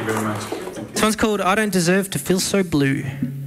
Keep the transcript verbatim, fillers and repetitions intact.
very much. Thank you. This one's called I Don't Deserve to Feel So Blue.